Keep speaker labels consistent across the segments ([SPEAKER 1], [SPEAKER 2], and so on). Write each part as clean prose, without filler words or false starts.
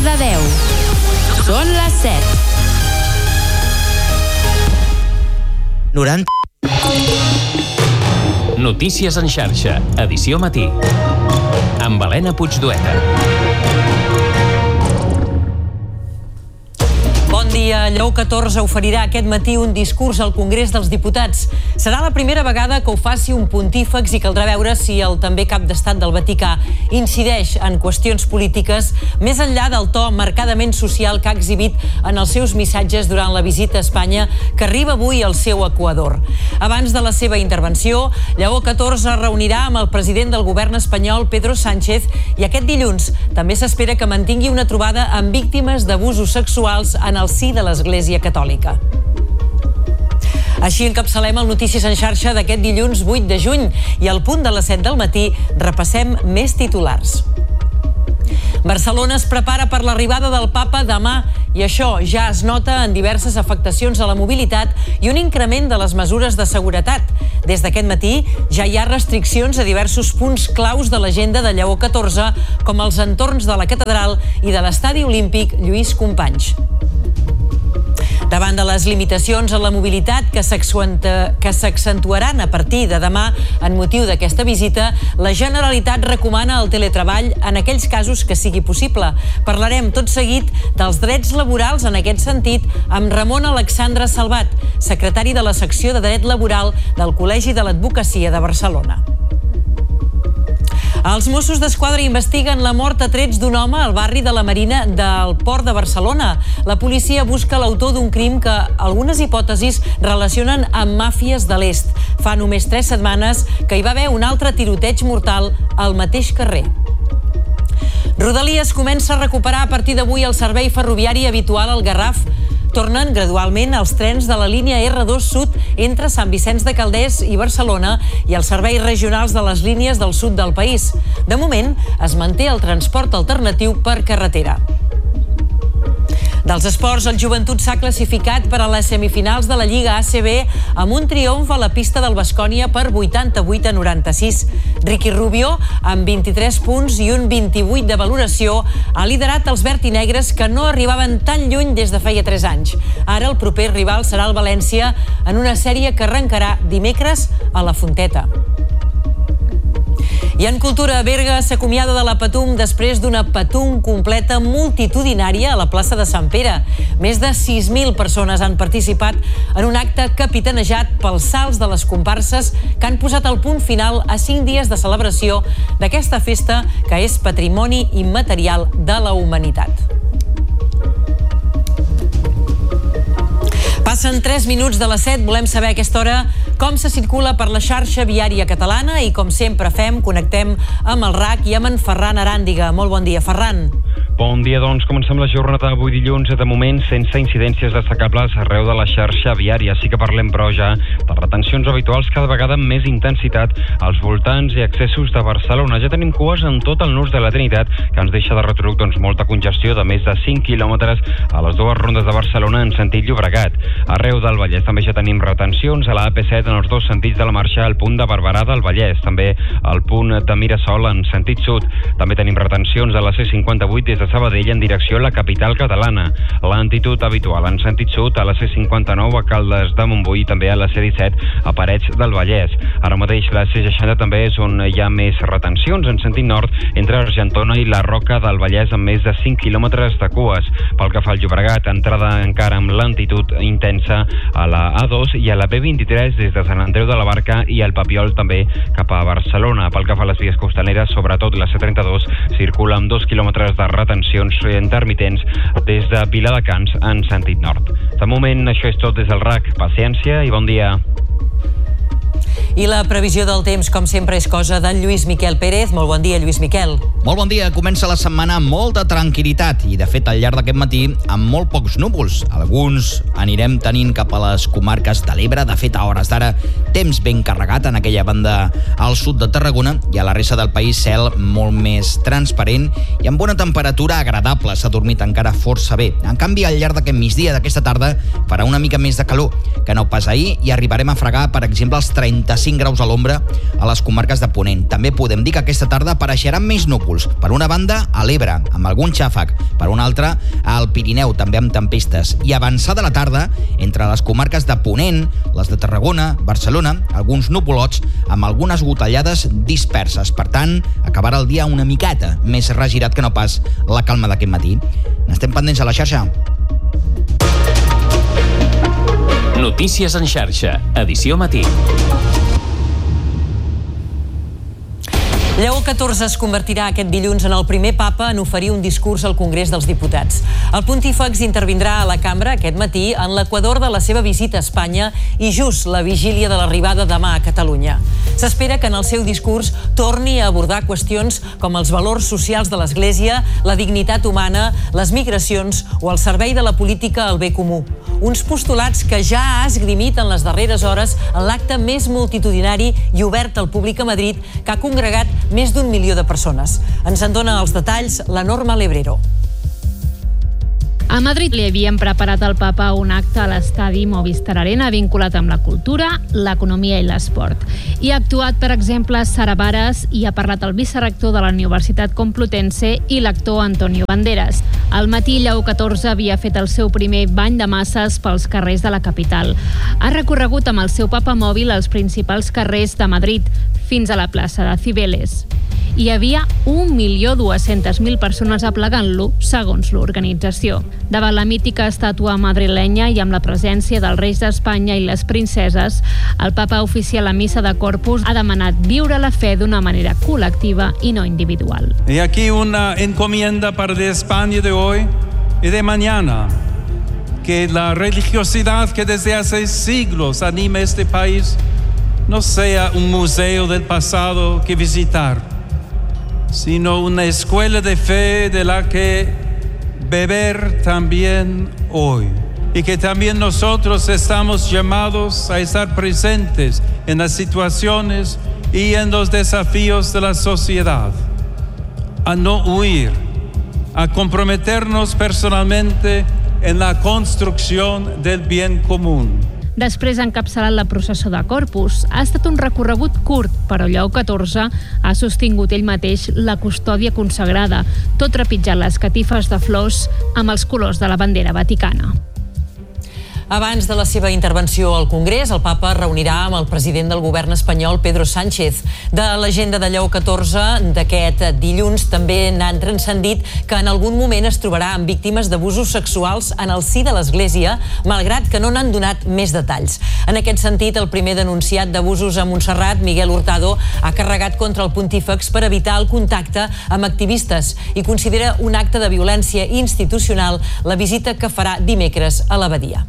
[SPEAKER 1] Cardedeu. Són les 7.
[SPEAKER 2] 90.
[SPEAKER 3] Notícies en xarxa, edició matí. Amb Helena Puigdueta.
[SPEAKER 4] Bon dia. Lleó XIV oferirà aquest matí un discurs al Congrés dels Diputats. Serà la primera vegada que ho faci un pontífex i caldrà veure si el també cap d'estat del Vaticà incideix en qüestions polítiques més enllà del to marcadament social que ha exhibit en els seus missatges durant la visita a Espanya que arriba avui al seu equador. Abans de la seva intervenció, Lleó XIV es reunirà amb el president del govern espanyol, Pedro Sánchez, i aquest dilluns també s'espera que mantingui una trobada amb víctimes d'abusos sexuals en el si de l'Església Catòlica. Així encapçalem el Notícies en xarxa d'aquest dilluns 8 de juny i al punt de les 7 del matí repassem més titulars. Barcelona es prepara per l'arribada del Papa demà i això ja es nota en diverses afectacions a la mobilitat i un increment de les mesures de seguretat. Des d'aquest matí ja hi ha restriccions a diversos punts claus de l'agenda de Lleó XIV, com els entorns de la catedral i de l'estadi olímpic Lluís Companys. Davant de les limitacions a la mobilitat que s'accentuaran a partir de demà en motiu d'aquesta visita, la Generalitat recomana el teletreball en aquells casos que sigui possible. Parlarem tot seguit dels drets laborals en aquest sentit amb Ramon Alexandre Salvat, secretari de la secció de dret laboral del Col·legi de l'Advocacia de Barcelona. Els Mossos d'Esquadra investiguen la mort a trets d'un home al barri de la Marina del Port de Barcelona. La policia busca l'autor d'un crim que algunes hipòtesis relacionen amb màfies de l'est. Fa només 3 setmanes que hi va haver un altre tiroteig mortal al mateix carrer. Rodalies comença a recuperar a partir d'avui el servei ferroviari habitual al Garraf. Tornen gradualment els trens de la línia R2 Sud entre Sant Vicenç de Calders i Barcelona i els serveis regionals de les línies del sud del país. De moment, es manté el transport alternatiu per carretera. Dels esports, el Joventut s'ha classificat per a les semifinals de la Lliga ACB amb un triomf a la pista del Baskonia per 88-96. Ricky Rubio, amb 23 punts i un 28 de valoració, ha liderat els vertinegres que no arribaven tan lluny des de feia 3 anys. Ara el proper rival serà el València en una sèrie que arrencarà dimecres a la Fonteta. I en cultura, Berga s'acomiada de la Patum després d'una Patum completa multitudinària a la plaça de Sant Pere. Més de 6.000 persones han participat en un acte capitanejat pels salts de les comparses que han posat el punt final a 5 dies de celebració d'aquesta festa que és patrimoni immaterial de la humanitat. Passen 3 minuts de les 7, volem saber a aquesta hora com se circula per la xarxa viària catalana i com sempre fem, connectem amb el RAC i amb en Ferran Aràndiga. Molt bon dia, Ferran.
[SPEAKER 5] Bon dia, doncs comencem la jornada avui dilluns, de moment sense incidències destacables arreu de la xarxa viària. Sí que parlem, però, ja de retencions habituals cada vegada amb més intensitat als voltants i accessos de Barcelona. Ja tenim cues en tot el nus de la Trinitat, que ens deixa de retruc molta congestió de més de 5 quilòmetres a les 2 rondes de Barcelona en sentit Llobregat. Arreu del Vallès també ja tenim retencions a la AP7 en els 2 sentits de la marxa al punt de Barberà del Vallès, també al punt de Mirasol en sentit sud. També tenim retencions a la C58 des de Sabadell en direcció a la capital catalana. L'antitud habitual en sentit sud a la C59 a Caldes de Montbui i també a la C17 a Parets del Vallès. Ara mateix la C60 també és on hi ha més retencions en sentit nord entre Argentona i la Roca del Vallès amb més de 5 quilòmetres de cues. Pel que fa al Llobregat, entrada encara amb l'antitud intensa a la A2 i a la B23 des de Sant Andreu de la Barca i el Papiol també cap a Barcelona. Pel que fa a les vies costaneres, sobretot la C32 circula amb 2 quilòmetres de retencions intermitents des de Viladecans en sentit nord. De moment, això és tot des del RAC. Paciència i bon dia.
[SPEAKER 4] I la previsió del temps, com sempre, és cosa d'en Lluís Miquel Pérez. Molt bon dia, Lluís Miquel.
[SPEAKER 2] Molt bon dia. Comença la setmana amb molta tranquil·litat i, de fet, al llarg d'aquest matí, amb molt pocs núvols. Alguns anirem tenint cap a les comarques de l'Ebre. De fet, a hores d'ara, temps ben carregat en aquella banda al sud de Tarragona i a la resta del país cel molt més transparent i amb una temperatura agradable. S'ha dormit encara força bé. En canvi, al llarg d'aquest migdia d'aquesta tarda farà una mica més de calor que no pas ahir i arribarem a fregar, per exemple, els 35 5 graus a l'ombra a les comarques de Ponent. També podem dir que aquesta tarda apareixeran més núvols. Per una banda, a l'Ebre, amb algun xàfec. Per una altra, al Pirineu, també amb tempestes. I avançada la tarda, entre les comarques de Ponent, les de Tarragona, Barcelona, alguns nuvolots amb algunes gotellades disperses. Per tant, acabarà el dia una miqueta més regirat que no pas la calma d'aquest matí. N'estem pendents a la xarxa.
[SPEAKER 3] Notícies en xarxa, edició matí.
[SPEAKER 4] Lleó XIV es convertirà aquest dilluns en el primer papa en oferir un discurs al Congrés dels Diputats. El pontífex intervindrà a la cambra aquest matí en l'equador de la seva visita a Espanya i just la vigília de l'arribada demà a Catalunya. S'espera que en el seu discurs torni a abordar qüestions com els valors socials de l'Església, la dignitat humana, les migracions o el servei de la política al bé comú. Uns postulats que ja ha esgrimit en les darreres hores en l'acte més multitudinari i obert al públic a Madrid, que ha congregat més d'1 milió de persones. Ens en dona els detalls la Norma Lebrero.
[SPEAKER 6] A Madrid li havien preparat al papa un acte a l'estadi Movistar Arena vinculat amb la cultura, l'economia i l'esport. Hi ha actuat, per exemple, Sara Varas i ha parlat el vicerector de la Universitat Complutense i l'actor Antonio Banderas. Al matí, Lleó XIV havia fet el seu primer bany de masses pels carrers de la capital. Ha recorregut amb el seu papa mòbil els principals carrers de Madrid, fins a la plaça de Cibeles. Hi havia 1.200.000 persones aplegant-lo, segons l'organització. Davant la mítica estàtua madrilenya i amb la presència dels reis d'Espanya i les princeses, el papa oficial a missa de Corpus ha demanat viure la fe d'una manera col·lectiva i no individual.
[SPEAKER 7] Y aquí una encomienda para de España de hoy y de mañana, que la religiosidad que desde hace siglos anima este país no sea un museo del pasado que visitar, sino una escuela de fe de la que beber también hoy. Y que también nosotros estamos llamados a estar presentes en las situaciones y en los desafíos de la sociedad, a no huir, a comprometernos personalmente en la construcción del bien común.
[SPEAKER 6] Després ha encapçalat la processó de Corpus. Ha estat un recorregut curt, però Lleó XIV ha sostingut ell mateix la custòdia consagrada, tot trepitjant les catifes de flors amb els colors de la bandera vaticana.
[SPEAKER 4] Abans de la seva intervenció al Congrés, el papa reunirà amb el president del govern espanyol, Pedro Sánchez. De l'agenda de Lleó XIV d'aquest dilluns també n'han transcendit que en algun moment es trobarà amb víctimes d'abusos sexuals en el si de l'Església, malgrat que no n'han donat més detalls. En aquest sentit, el primer denunciat d'abusos a Montserrat, Miguel Hurtado, ha carregat contra el pontífex per evitar el contacte amb activistes i considera un acte de violència institucional la visita que farà dimecres a l'abadia.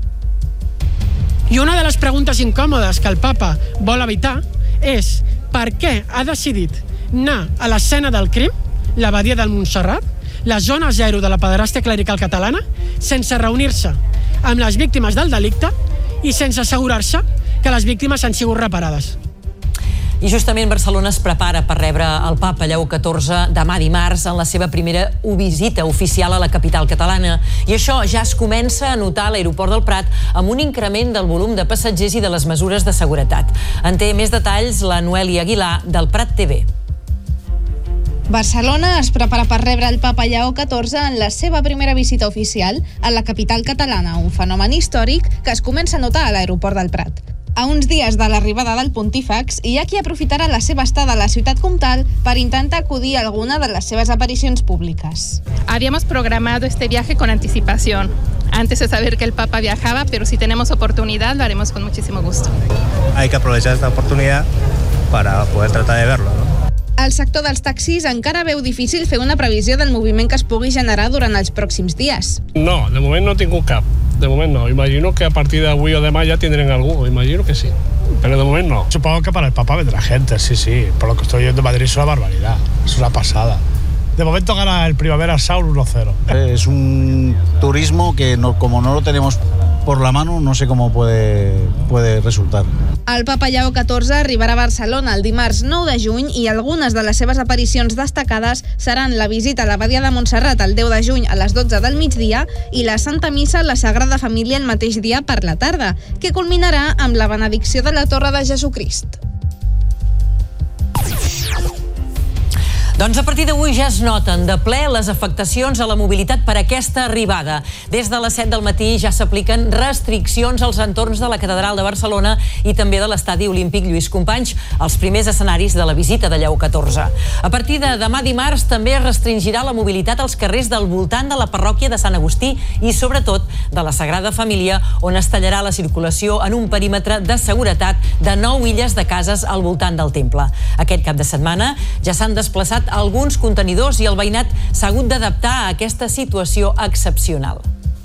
[SPEAKER 8] I una de les preguntes incòmodes que el papa vol evitar és per què ha decidit anar a l'escena del crim, l'abadia del Montserrat, la zona zero de la pederàstia clerical catalana, sense reunir-se amb les víctimes del delicte i sense assegurar-se que les víctimes han sigut reparades.
[SPEAKER 4] I justament Barcelona es prepara per rebre el papa Lleó XIV demà dimarts en la seva primera visita oficial a la capital catalana. I això ja es comença a notar a l'aeroport del Prat amb un increment del volum de passatgers i de les mesures de seguretat. En té més detalls la Noelia Aguilar del Prat TV.
[SPEAKER 9] Barcelona es prepara per rebre el papa Lleó XIV en la seva primera visita oficial a la capital catalana, un fenomen històric que es comença a notar a l'aeroport del Prat. A uns dies de l'arribada del pontífex, hi ha qui aprofitarà la seva estada a la ciutat comtal per intentar acudir a alguna de les seves aparicions públiques.
[SPEAKER 10] Habíamos programado este viaje con anticipación, antes de saber que el Papa viajaba, pero si tenemos oportunidad lo haremos con muchísimo gusto.
[SPEAKER 11] Hay que aprovechar esta oportunidad para poder tratar de verlo, ¿no?
[SPEAKER 9] El sector dels taxis encara veu difícil fer una previsió del moviment que es pugui generar durant els pròxims dies.
[SPEAKER 12] No, de moment no tinc cap. De moment no. Imagino que a partir de avui o demà ya tendrán algo. Imagino que sí. Pero de momento no.
[SPEAKER 13] Supongo que para el Papa vendrá gente, sí. Por lo que estoy viendo en Madrid es una barbaridad. Es una pasada. De momento gana el Primavera Sound 1-0.
[SPEAKER 14] Es un turismo que como no lo tenemos por la mano, no sé cómo puede resultar.
[SPEAKER 9] El Papa Lleó XIV arribarà a Barcelona el dimarts 9 de juny i algunes de les seves aparicions destacades seran la visita a l'Abadia de Montserrat el 10 de juny a les 12 del migdia i la Santa Missa a la Sagrada Família el mateix dia per la tarda, que culminarà amb la benedicció de la Torre de Jesucrist.
[SPEAKER 4] Doncs a partir d'avui ja es noten de ple les afectacions a la mobilitat per aquesta arribada. Des de les 7 del matí ja s'apliquen restriccions als entorns de la Catedral de Barcelona i també de l'Estadi Olímpic Lluís Companys, els primers escenaris de la visita de Lleó XIV. A partir de demà dimarts també es restringirà la mobilitat als carrers del voltant de la parròquia de Sant Agustí i sobretot de la Sagrada Família, on es tallarà la circulació en un perímetre de seguretat de 9 illes de cases al voltant del temple. Aquest cap de setmana ja s'han desplaçat alguns contenidors i el veïnat s'ha hagut d'adaptar a aquesta situació excepcional.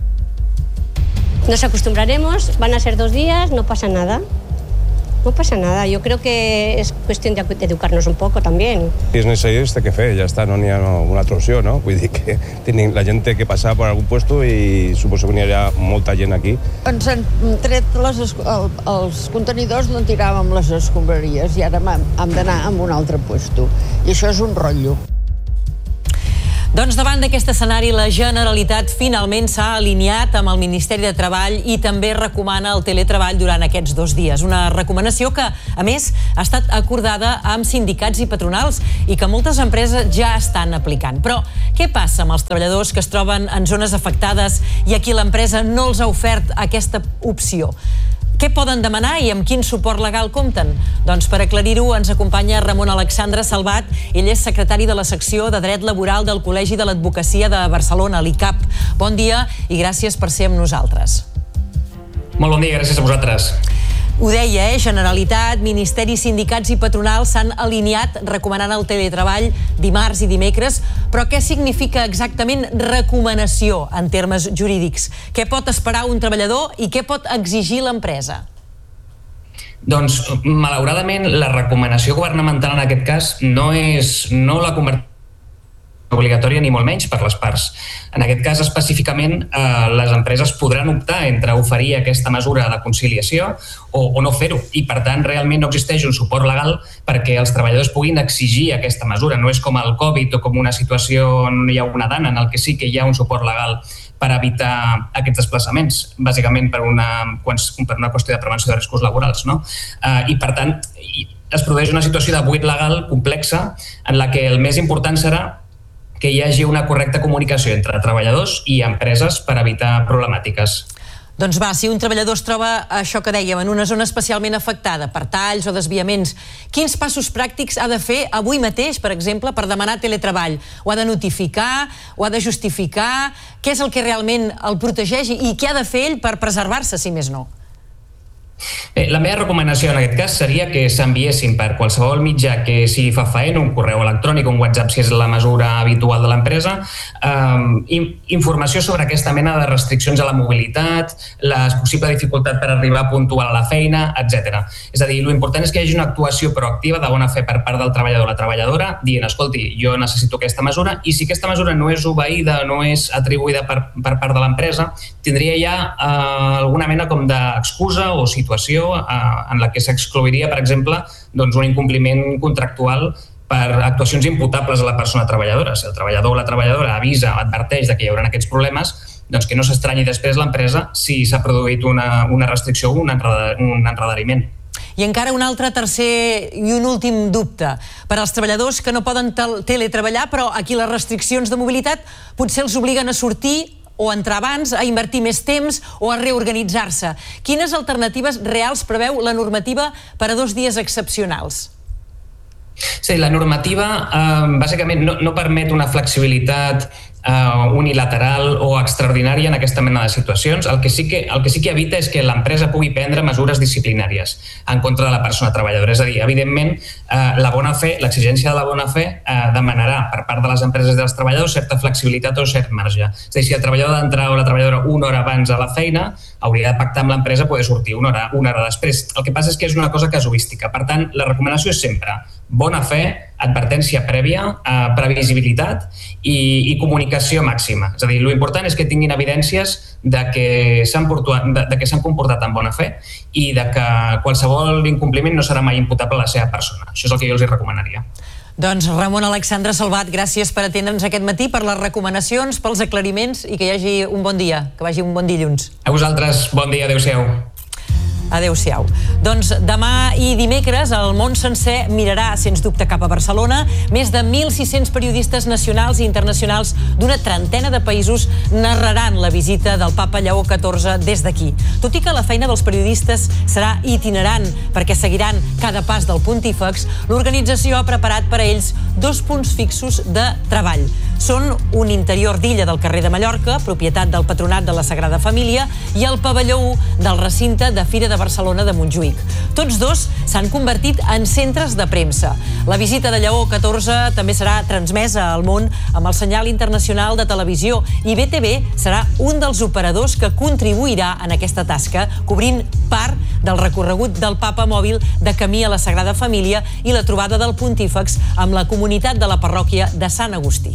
[SPEAKER 15] Nos acostumbraremos, van a ser 2 días, no pasa nada. No pasa nada, yo creo que es cuestión de educarnos un poco también.
[SPEAKER 16] Si és necessari, es té que fer, ja està, no n'hi ha una altra opció, no? Vull dir que la gent té que passar per algun puesto i suposo que n'hi ha molta gent aquí.
[SPEAKER 17] Ens han tret els contenidors d'on tiràvem les escombraries i ara hem d'anar a un altre puesto. I això és un rotllo.
[SPEAKER 4] Doncs davant d'aquest escenari, la Generalitat finalment s'ha alineat amb el Ministeri de Treball i també recomana el teletreball durant aquests 2 dies. Una recomanació que, a més, ha estat acordada amb sindicats i patronals i que moltes empreses ja estan aplicant. Però què passa amb els treballadors que es troben en zones afectades i a qui l'empresa no els ha ofert aquesta opció? Què poden demanar i amb quin suport legal compten? Doncs per aclarir-ho ens acompanya Ramon Alexandre Salvat. Ell és secretari de la secció de Dret Laboral del Col·legi de l'Advocacia de Barcelona, l'ICAP. Bon dia i gràcies per ser amb nosaltres.
[SPEAKER 18] Molt bon dia, gràcies a vosaltres.
[SPEAKER 4] Ho deia, Generalitat, Ministeri, sindicats i patronals s'han alineat recomanant el teletreball dimarts i dimecres, però què significa exactament recomanació en termes jurídics? Què pot esperar un treballador i què pot exigir l'empresa?
[SPEAKER 18] Doncs, malauradament, la recomanació governamental en aquest cas no la converteix obligatòria ni molt menys per les parts. En aquest cas, específicament, les empreses podran optar entre oferir aquesta mesura de conciliació o no fer-ho. I, per tant, realment no existeix un suport legal perquè els treballadors puguin exigir aquesta mesura. No és com el Covid o com una situació on hi ha una dana, en el que sí que hi ha un suport legal per evitar aquests desplaçaments, bàsicament per una qüestió de prevenció de riscos laborals, no? I, per tant, es produeix una situació de buit legal complexa en la que el més important serà que hi hagi una correcta comunicació entre treballadors i empreses per evitar problemàtiques.
[SPEAKER 4] Doncs va, si un treballador es troba, això que dèiem, en una zona especialment afectada per talls o desviaments, quins passos pràctics ha de fer avui mateix, per exemple, per demanar teletreball? Ho ha de notificar? Ho ha de justificar? Què és el que realment el protegeix i què ha de fer ell per preservar-se, si més no?
[SPEAKER 18] La meva recomanació en aquest cas seria que s'enviessin per qualsevol mitjà que sigui fefaent, un correu electrònic, un WhatsApp si és la mesura habitual de l'empresa, informació sobre aquesta mena de restriccions a la mobilitat, la possible dificultat per arribar puntual a la feina, etc. És a dir, l'important és que hi hagi una actuació proactiva de bona fe per part del treballador o la treballadora dient, escolti, jo necessito aquesta mesura i si aquesta mesura no és obeïda, no és atribuïda per part de l'empresa, tindria ja alguna mena com d'excusa o situació en la que s'exclouiria, per exemple, un incompliment contractual per actuacions imputables a la persona treballadora. Si el treballador o la treballadora avisa, adverteix que hi haurà aquests problemes, doncs que no s'estranyi després l'empresa si s'ha produït una restricció o un enredariment.
[SPEAKER 4] I encara un altre tercer i un últim dubte. Per als treballadors que no poden teletreballar, però aquí les restriccions de mobilitat potser els obliguen a sortir o a entrar abans, a invertir més temps o a reorganitzar-se. Quines alternatives reals preveu la normativa per a 2 dies excepcionals?
[SPEAKER 18] Sí, la normativa bàsicament no permet una flexibilitat unilateral o extraordinària en aquesta mena de situacions. El que sí que evita és que l'empresa pugui prendre mesures disciplinàries en contra de la persona treballadora. És a dir, evidentment, la bona fe, l'exigència de la bona fe demanarà per part de les empreses i dels treballadors certa flexibilitat o cert marge. És a dir, si el treballador ha d'entrar o la treballadora una hora abans a la feina, hauria de pactar amb l'empresa poder sortir una hora després. El que passa és que és una cosa casuística. Per tant, la recomanació és sempre bona fe, advertència prèvia, previsibilitat i comunicació màxima. És a dir, l'important és que tinguin evidències de que s'han comportat amb bona fe i de que qualsevol incompliment no serà mai imputable a la seva persona. Això és el que jo els recomanaria.
[SPEAKER 4] Doncs Ramon Alexandre Salvat, gràcies per atendre'ns aquest matí, per les recomanacions, pels aclariments i que hi hagi un bon dia, que vagi un bon dilluns.
[SPEAKER 18] A vosaltres, bon dia, adeu-siau.
[SPEAKER 4] Adéu-siau. Doncs demà i dimecres el món sencer mirarà, sens dubte, cap a Barcelona. Més de 1.600 periodistes nacionals i internacionals d'una trentena de països narraran la visita del papa Lleó XIV des d'aquí. Tot i que la feina dels periodistes serà itinerant perquè seguiran cada pas del pontífex, l'organització ha preparat per a ells 2 punts fixos de treball. Són un interior d'illa del carrer de Mallorca, propietat del Patronat de la Sagrada Família, i el pavelló 1 del recinte de Fira de Barcelona de Montjuïc. Tots 2 s'han convertit en centres de premsa. La visita de Lleó XIV també serà transmesa al món amb el senyal internacional de televisió i BTV serà un dels operadors que contribuirà en aquesta tasca, cobrint part del recorregut del papa mòbil de camí a la Sagrada Família i la trobada del pontífex amb la comunitat de la parròquia de Sant Agustí.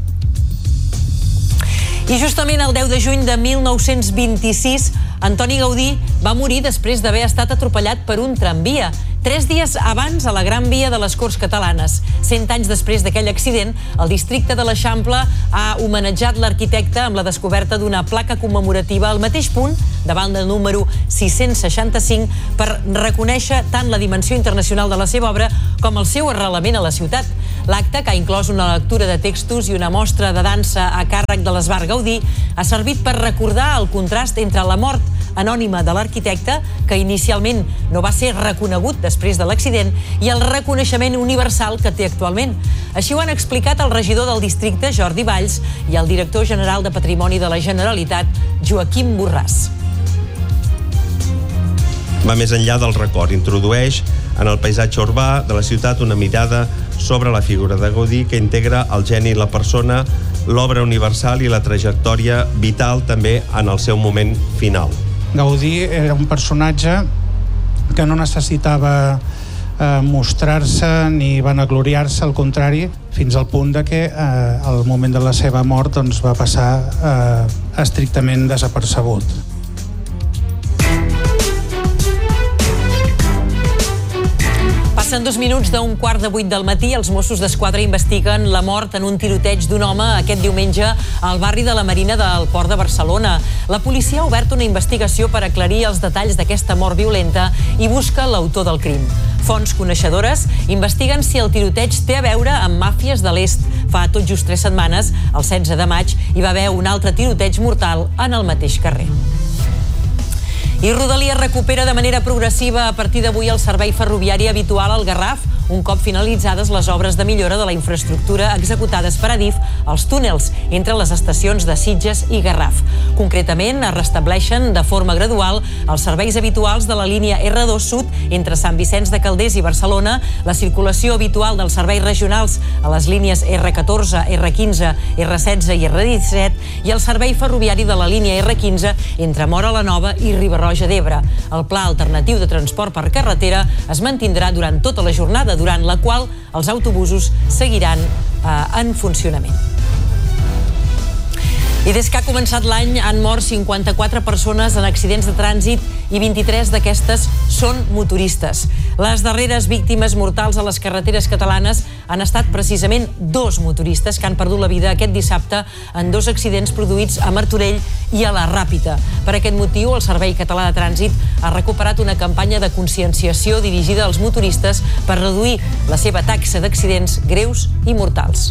[SPEAKER 4] I justament el 10 de juny de 1926, Antoni Gaudí va morir després d'haver estat atropellat per un tramvia. 3 dies abans, a la Gran Via de les Corts Catalanes. 100 anys després d'aquell accident, el districte de l'Eixample ha homenatjat l'arquitecte amb la descoberta d'una placa commemorativa al mateix punt, davant del número 665, per reconèixer tant la dimensió internacional de la seva obra com el seu arrelament a la ciutat. L'acte, que ha inclòs una lectura de textos i una mostra de dansa a càrrec de l'Esbar Gaudí, ha servit per recordar el contrast entre la mort anònima de l'arquitecte, que inicialment no va ser reconegut després de l'accident, i el reconeixement universal que té actualment. Així ho han explicat el regidor del districte, Jordi Valls, i el director general de Patrimoni de la Generalitat, Joaquim Borràs.
[SPEAKER 19] Va més enllà del record, introdueix en el paisatge urbà de la ciutat una mirada sobre la figura de Gaudí que integra el geni i la persona, l'obra universal i la trajectòria vital també en el seu moment final.
[SPEAKER 20] Gaudí era un personatge que no necessitava mostrar-se ni vanagloriar-se, al contrari, fins al punt de que al moment de la seva mort va passar estrictament desapercebut.
[SPEAKER 4] Passen 2 minuts d'un 7:15 del matí. Els Mossos d'Esquadra investiguen la mort en un tiroteig d'un home aquest diumenge al barri de la Marina del Port de Barcelona. La policia ha obert una investigació per aclarir els detalls d'aquesta mort violenta i busca l'autor del crim. Fonts coneixedores investiguen si el tiroteig té a veure amb màfies de l'est. Fa tot just 3 setmanes, el 16 de maig, hi va haver un altre tiroteig mortal en el mateix carrer. I Rodalies recupera de manera progressiva a partir d'avui el servei ferroviari habitual al Garraf, un cop finalitzades les obres de millora de la infraestructura executades per Adif als túnels entre les estacions de Sitges i Garraf. Concretament, es restableixen de forma gradual els serveis habituals de la línia R2 Sud entre Sant Vicenç de Calders i Barcelona, la circulació habitual dels serveis regionals a les línies R14, R15, R16 i R17 i el servei ferroviari de la línia R15 entre Móra la Nova i Riba-roja d'Ebre. El pla alternatiu de transport per carretera es mantindrà durant tota la jornada, durant la qual els autobusos seguiran en funcionament. I des que ha començat l'any han mort 54 persones en accidents de trànsit i 23 d'aquestes són motoristes. Les darreres víctimes mortals a les carreteres catalanes han estat precisament 2 motoristes que han perdut la vida aquest dissabte en 2 accidents produïts a Martorell i a la Ràpita. Per aquest motiu, el Servei Català de Trànsit ha recuperat una campanya de conscienciació dirigida als motoristes per reduir la seva taxa d'accidents greus i mortals.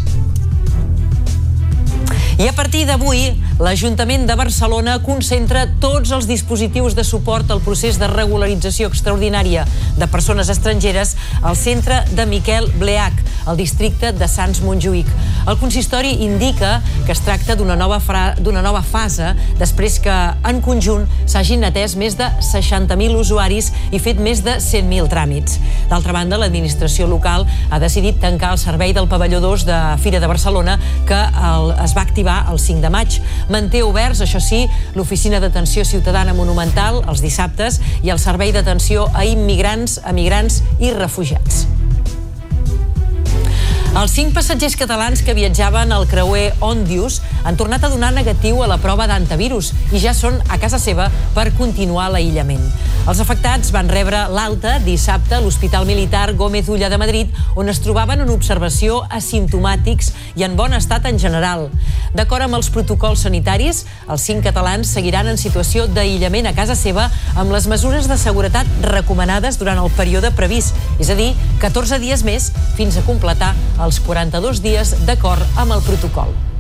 [SPEAKER 4] I a partir d'avui, l'Ajuntament de Barcelona concentra tots els dispositius de suport al procés de regularització extraordinària de persones estrangeres al centre de Miquel Bleach, al districte de Sants Montjuïc. El consistori indica que es tracta d'una nova fase després que, en conjunt, s'hagin atès més de 60.000 usuaris i fet més de 100.000 tràmits. D'altra banda, l'administració local ha decidit tancar el servei del pavelló 2 de Fira de Barcelona, que es va activar el 5 de maig. Manté oberts, això sí, l'Oficina d'Atenció Ciutadana Monumental els dissabtes i el Servei d'Atenció a Immigrants, Emigrants i Refugiats. Els 5 passatgers catalans que viatjaven al creuer Òndius han tornat a donar negatiu a la prova d'antivirus i ja són a casa seva per continuar l'aïllament. Els afectats van rebre l'alta dissabte a l'Hospital Militar Gómez Ulla de Madrid, on es trobaven en observació asimptomàtics i en bon estat en general. D'acord amb els protocols sanitaris, els 5 catalans seguiran en situació d'aïllament a casa seva amb les mesures de seguretat recomanades durant el període previst, és a dir, 14 dies més fins a completar els 42 dies d'acord amb el protocol.